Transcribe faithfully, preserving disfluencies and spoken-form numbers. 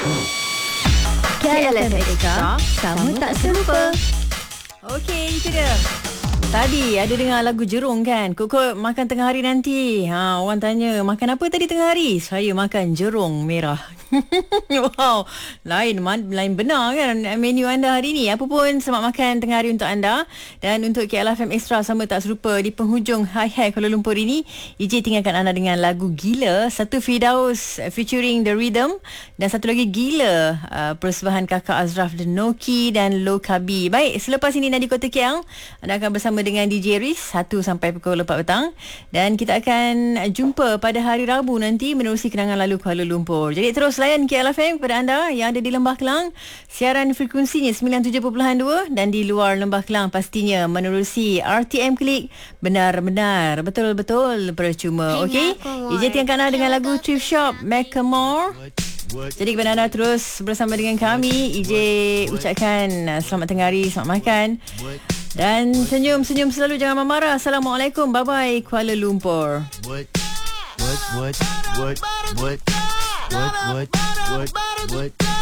K L F Extra, sama tak serupa. Okey, itu dia. Tadi ada dengar lagu Jerung kan? Kok makan tengah hari nanti. Ha, orang tanya, makan apa tadi tengah hari? Saya makan jerung merah. Wow, lain lain benar kan menu anda hari ni. Apa pun, selamat makan tengah hari untuk anda. Dan untuk K L F M Extra sama tak serupa, di penghujung Hai Hai Kuala Lumpur ini, E J tinggalkan anda dengan lagu Gila. Satu Firdaus featuring The Rhythm, dan satu lagi Gila uh, persembahan kakak Azraf The Noki dan Lokabi. Baik, selepas ini Nadi Kota K L, anda akan bersama dengan D J Riz satu sampai pukul empat petang, dan kita akan jumpa pada hari Rabu nanti menerusi kenangan lalu Kuala Lumpur. Jadi terus layan K L F M kepada anda yang ada di Lembah Kelang, siaran frekuensinya sembilan puluh tujuh perpuluhan dua, dan di luar Lembah Kelang pastinya menerusi R T M Klik. Benar-benar betul-betul percuma. Okey, E J tinggalkan anda dengan lagu Thrift Shop Macklemore. Jadi kepada anda terus bersama dengan kami, E J ucapkan selamat tengah hari, selamat makan, dan senyum-senyum selalu, jangan marah. Assalamualaikum, bye-bye Kuala Lumpur. What what what what what what what what what